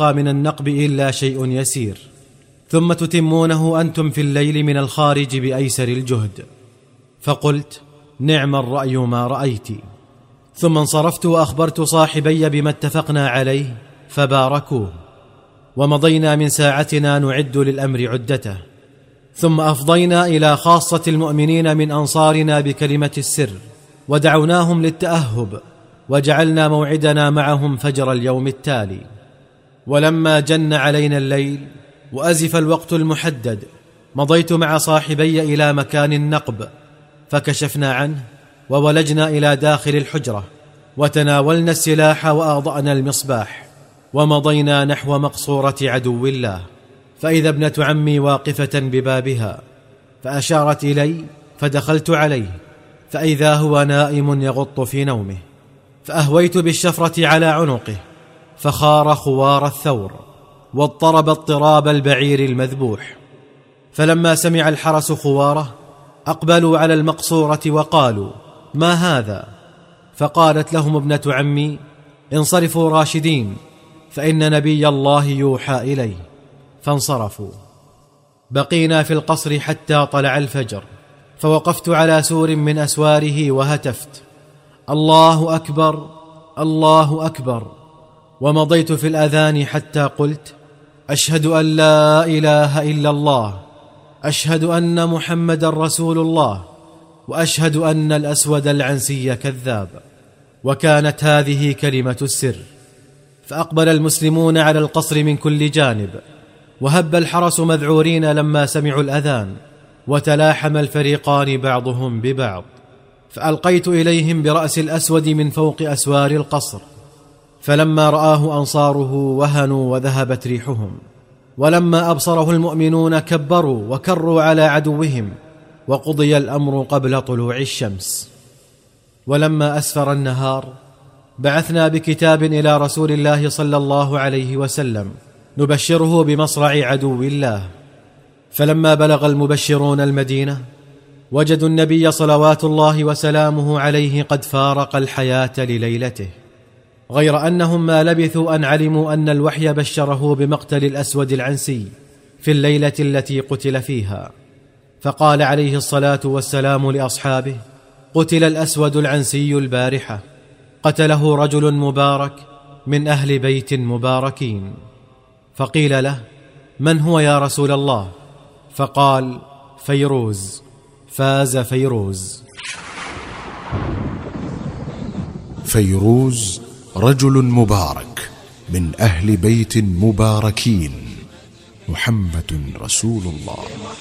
يبقى من النقب إلا شيء يسير، ثم تتمونه أنتم في الليل من الخارج بأيسر الجهد. فقلت: نعم الرأي ما رأيت. ثم انصرفت وأخبرت صاحبي بما اتفقنا عليه فباركوه، ومضينا من ساعتنا نعد للأمر عدته. ثم أفضينا إلى خاصة المؤمنين من أنصارنا بكلمة السر، ودعوناهم للتأهب، وجعلنا موعدنا معهم فجر اليوم التالي. ولما جن علينا الليل وأزف الوقت المحدد، مضيت مع صاحبي إلى مكان النقب، فكشفنا عنه وولجنا إلى داخل الحجرة، وتناولنا السلاح وأضأنا المصباح، ومضينا نحو مقصورة عدو الله. فإذا ابنة عمي واقفة ببابها، فأشارت إلي فدخلت عليه، فإذا هو نائم يغط في نومه، فأهويت بالشفرة على عنقه، فخار خوار الثور، واضطرب اضطراب البعير المذبوح. فلما سمع الحرس خواره أقبلوا على المقصورة وقالوا: ما هذا؟ فقالت لهم ابنة عمي: انصرفوا راشدين، فإن نبي الله يوحى إليه. فانصرفوا. بقينا في القصر حتى طلع الفجر، فوقفت على سور من أسواره وهتفت: الله أكبر، الله أكبر. ومضيت في الأذان حتى قلت: أشهد أن لا إله إلا الله، أشهد أن محمد رسول الله، وأشهد أن الأسود العنسي كذاب. وكانت هذه كلمة السر. فأقبل المسلمون على القصر من كل جانب، وهب الحرس مذعورين لما سمعوا الأذان، وتلاحم الفريقان بعضهم ببعض. فألقيت إليهم برأس الأسود من فوق أسوار القصر، فلما رآه أنصاره وهنوا وذهبت ريحهم. ولما أبصره المؤمنون كبروا وكروا على عدوهم، وقضي الأمر قبل طلوع الشمس. ولما أسفر النهار بعثنا بكتاب إلى رسول الله صلى الله عليه وسلم نبشره بمصرع عدو الله. فلما بلغ المبشرون المدينة وجدوا النبي صلوات الله وسلامه عليه قد فارق الحياة لليلته، غير أنهم ما لبثوا أن علموا أن الوحي بشره بمقتل الأسود العنسي في الليلة التي قتل فيها. فقال عليه الصلاة والسلام لأصحابه: قتل الأسود العنسي البارحة، قتله رجل مبارك من أهل بيت مباركين. فقيل له: من هو يا رسول الله؟ فقال: فيروز، فاز فيروز. فيروز رجل مبارك من أهل بيت مباركين، محمد رسول الله.